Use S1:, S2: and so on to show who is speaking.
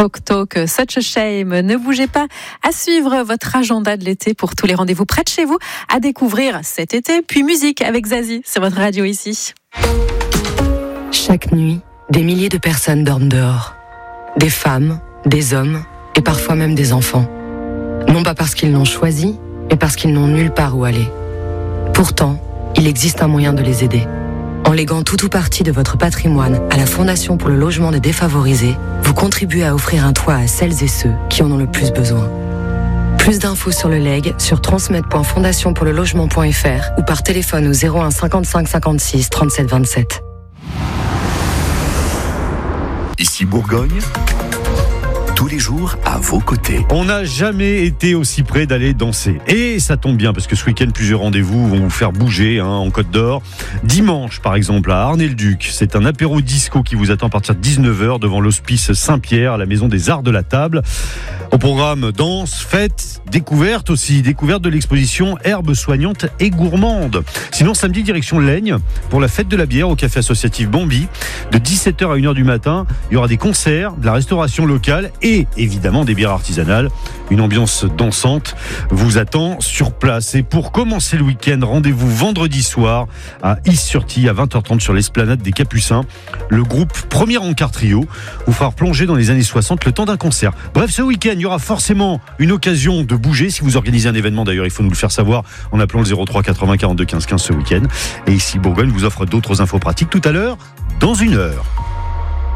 S1: Talk, Such a Shame. Ne bougez pas, à suivre votre agenda de l'été pour tous les rendez-vous près de chez vous, à découvrir cet été, puis musique avec Zazie sur votre radio ici.
S2: Chaque nuit, des milliers de personnes dorment dehors. Des femmes, des hommes et parfois même des enfants. Non pas parce qu'ils l'ont choisi, mais parce qu'ils n'ont nulle part où aller. Pourtant, il existe un moyen de les aider. En léguant tout ou partie de votre patrimoine à la Fondation pour le logement des défavorisés, vous contribuez à offrir un toit à celles et ceux qui en ont le plus besoin. Plus d'infos sur le legs sur transmet.fondationpourlelogement.fr ou par téléphone au 01 55 56 37 27.
S3: Ici Bourgogne, tous les jours à vos côtés.
S4: On n'a jamais été aussi près d'aller danser. Et ça tombe bien parce que ce week-end, plusieurs rendez-vous vont vous faire bouger en Côte d'Or. Dimanche, par exemple, à Arnay-le-Duc, c'est un apéro disco qui vous attend à partir de 19h devant l'hospice Saint-Pierre, la maison des Arts de la Table. Au programme, danse, fête, découverte aussi. Découverte de l'exposition Herbes soignantes et gourmandes. Sinon, samedi, direction Laigne pour la fête de la bière au café associatif Bambi. De 17h à 1h du matin, il y aura des concerts, de la restauration locale et évidemment des bières artisanales. Une ambiance dansante vous attend sur place. Et pour commencer le week-end, rendez-vous vendredi soir à Is-sur-Tille à 20h30 sur l'esplanade des Capucins. Le groupe Premier Encart Trio vous fera plonger dans les années 60 le temps d'un concert. Bref, ce week-end, il y aura forcément une occasion de bouger. Si vous organisez un événement, d'ailleurs, il faut nous le faire savoir en appelant le 03 80 42 15 15 ce week-end. Et ici, Bourgogne vous offre d'autres infos pratiques tout à l'heure, dans 1 heure.